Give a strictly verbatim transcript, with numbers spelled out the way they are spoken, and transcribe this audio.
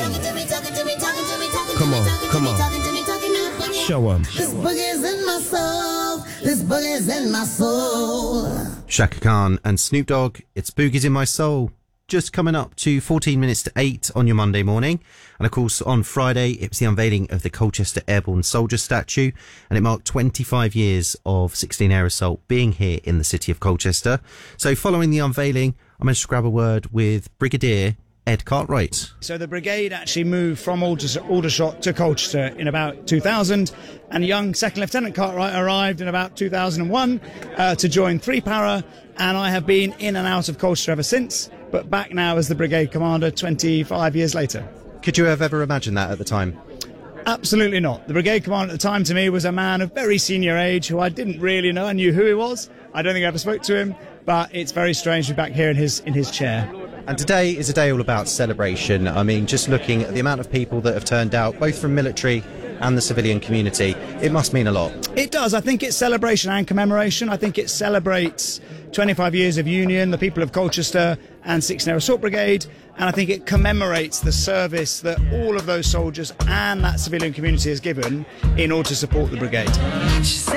Come on, come on. Show 'em. This boogie's in my soul. This boogie's in my soul. Shaka Khan and Snoop Dogg, it's Boogies in My Soul. Just coming up to fourteen minutes to eight on your Monday morning. And of course, on Friday, it was the unveiling of the Colchester Airborne Soldier statue, and it marked twenty-five years of sixteen Air Assault being here in the city of Colchester. So following the unveiling, I managed to grab a word with Brigadier Ed Cartwright. So the brigade actually moved from Aldershot to Colchester in about two thousand, and young Second Lieutenant Cartwright arrived in about two thousand one uh, to join three para, and I have been in and out of Colchester ever since, but back now as the brigade commander twenty-five years later. Could you have ever imagined that at the time? Absolutely not. The brigade commander at the time to me was a man of very senior age who I didn't really know. I knew who he was. I don't think I ever spoke to him, but it's very strange to be back here in his in his chair. And today is a day all about celebration. I mean, just looking at the amount of people that have turned out, both from military and the civilian community, it must mean a lot. It does. I think it's celebration and commemoration. I think it celebrates twenty-five years of union, the people of Colchester and sixteen Air Assault Brigade, and I think it commemorates the service that all of those soldiers and that civilian community has given in order to support the brigade.